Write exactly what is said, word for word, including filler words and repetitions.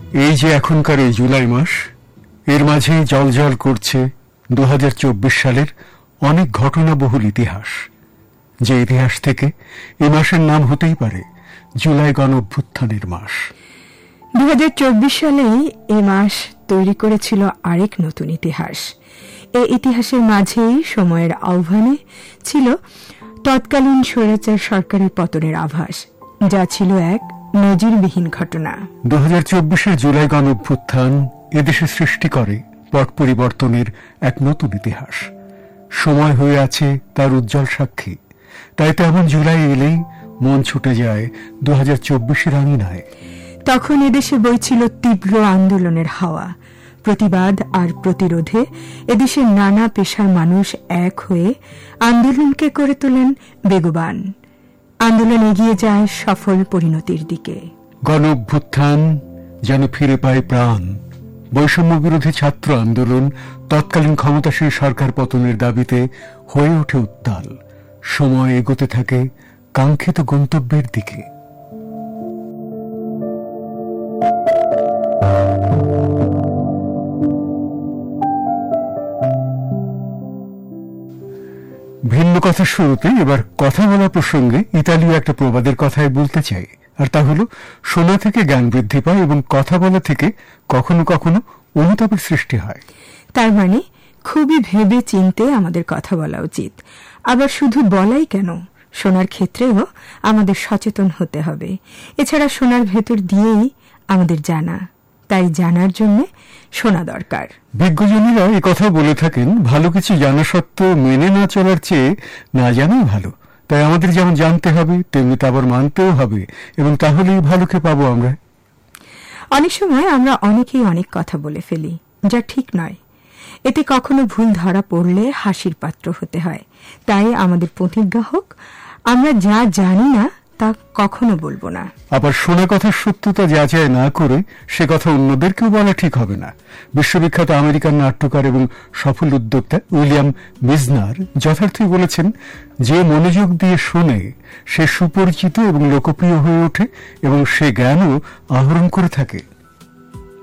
এই যে এখনকার এই জুলাই মাস, এর মাঝে জলজল করছে দু হাজার চব্বিশ সালের অনেক ঘটনাবহুল ইতিহাস, যে ইতিহাস থেকে এই মাসের নাম হতেই পারে জুলাই গণঅভ্যুত্থানের মাস। দু হাজার চব্বিশ সালে এই মাস তৈরি করেছিল আরেক নতুন ইতিহাস। এই ইতিহাসের মাঝেই সময়ের আহ্বানে ছিল তৎকালীন স্বৈরাচার সরকারের পতনের আভাস, যা ছিল এক নজিরবিহীন ঘটনা। দু হাজার চব্বিশের জুলাই গণঅভ্যুত্থান এদেশে সৃষ্টি করে পট পরিবর্তনের এক নতুন ইতিহাস। সময় হয়ে আছে তার উজ্জ্বল সাক্ষী। তাই তেমন জুলাই এলেই মন ছুটে যায় দু হাজার চব্বিশের আঙিনায়। তখন এদেশে বইছিল তীব্র আন্দোলনের হাওয়া। প্রতিবাদ আর প্রতিরোধে এদেশের নানা পেশার মানুষ এক হয়ে আন্দোলনকে করে তোলেন বেগবান। আন্দোলন এগিয়ে যায় সফল পরিণতির দিকে। গণঅভ্যুত্থান যেন ফিরে পায় প্রাণ। বৈষম্য বিরোধী ছাত্র আন্দোলন তৎকালীন ক্ষমতাসীন সরকার পতনের দাবিতে হয়ে ওঠে উত্তাল। সময় এগোতে থাকে কাঙ্ক্ষিত গন্তব্যের দিকে। ভিন্ন কথার শুরুতে এবার কথা বলা প্রসঙ্গে ইতালীয় একটা প্রবাদের কথাই বলতে চাই, আর তা হল শোনা থেকে জ্ঞান বৃদ্ধি পায় এবং কথা বলা থেকে কখনো কখনো অনুতাপের সৃষ্টি হয়। তার মানে খুবই ভেবে চিনতে আমাদের কথা বলা উচিত। আবার শুধু বলাই কেন, শোনার ক্ষেত্রেও আমাদের সচেতন হতে হবে। এছাড়া শোনার ভেতর দিয়েই আমাদের জানা, তাই জানার জন্য শোনা দরকার। বিজ্ঞজনীরা এই কথা বলে থাকেন, ভালো কিছু জানা সত্ত্বেও মেনে না চলার চেয়ে না জানাই ভালো। তাই আমাদের যেমন জানতে হবে তেমনি তা আবার মানতেও হবে, এবং তাহলেই ভালোকে পাবো আমরা। অনেক সময় আমরা অনেকেই অনেক কথা বলে ফেলি, যা ঠিক নয়। এতে কখনো ভুল ধরা পড়লে হাসির পাত্র হতে হয়। তাই আমাদের প্রতিজ্ঞা হোক, আমরা যা জানি না তা কখনো বলবো না। আবার শোনা কথার সত্যতা যাচাই না করে সে কথা অন্যদেরকেও বলা ঠিক হবে না। বিশ্ববিখ্যাত আমেরিকান নাট্যকার এবং সফল উদ্যোক্তা উইলিয়াম মিজনার যথার্থই বলেছেন, যে মনোযোগ দিয়ে শোনে সে সুপরিচিত এবং লোকপ্রিয় হয়ে ওঠে এবং সে জ্ঞানও আহরণ করে থাকে।